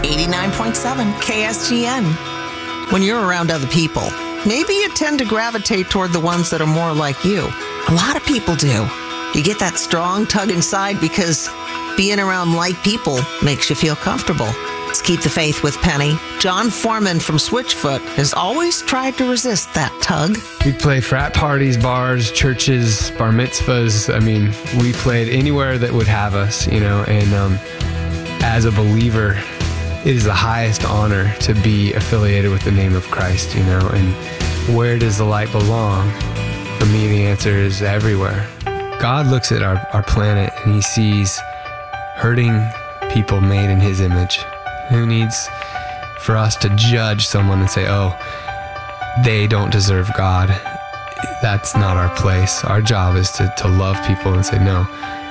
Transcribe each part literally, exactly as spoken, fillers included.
eighty-nine point seven K S G N. When you're around other people, maybe you tend to gravitate toward the ones that are more like you. A lot of people do. You get that strong tug inside because being around like people makes you feel comfortable. Let's keep the faith with Penny. John Foreman from Switchfoot has always tried to resist that tug. We play frat parties, bars, churches, bar mitzvahs. I mean, we played anywhere that would have us, you know, and um, as a believer, it is the highest honor to be affiliated with the name of Christ, you know, and where does the light belong? For me, the answer is everywhere. God looks at our, our planet and he sees hurting people made in his image. Who needs for us to judge someone and say, oh, they don't deserve God? That's not our place. Our job is to, to love people and say, no,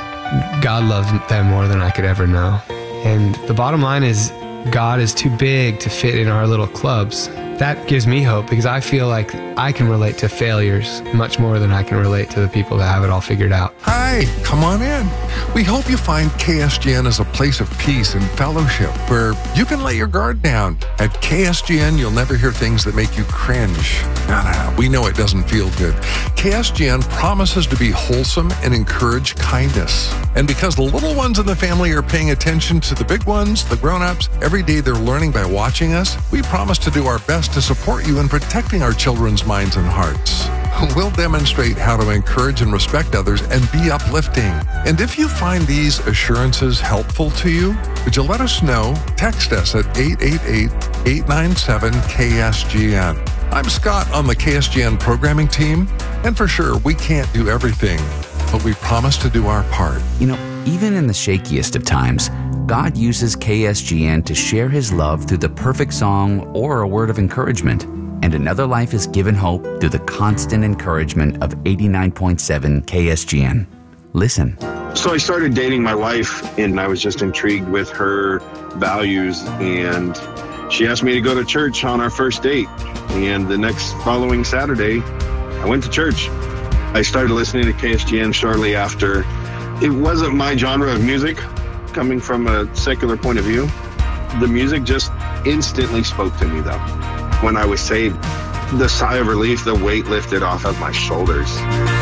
God loves them more than I could ever know. And the bottom line is God is too big to fit in our little clubs. That gives me hope because I feel like I can relate to failures much more than I can relate to the people that have it all figured out. Hi, come on in. We hope you find K S G N as a place of peace and fellowship where you can let your guard down. At K S G N, you'll never hear things that make you cringe. No, no, no, we know it doesn't feel good. K S G N promises to be wholesome and encourage kindness. And because the little ones in the family are paying attention to the big ones, the grown-ups, every day they're learning by watching us, we promise to do our best to support you in protecting our children's minds and hearts. We'll demonstrate how to encourage and respect others and be uplifting. And if you find these assurances helpful to you, would you let us know? Text us at eight eight eight, eight nine seven, K S G N. I'm Scott on the K S G N programming team, and for sure, we can't do everything, but we promise to do our part. You know, even in the shakiest of times, God uses K S G N to share his love through the perfect song or a word of encouragement. And another life is given hope through the constant encouragement of eighty-nine point seven K S G N. Listen. So I started dating my wife, and I was just intrigued with her values, and she asked me to go to church on our first date. And the next following Saturday, I went to church. I started listening to K S G N shortly after. It wasn't my genre of music, coming from a secular point of view. The music just instantly spoke to me, though. When I was saved, the sigh of relief, the weight lifted off of my shoulders.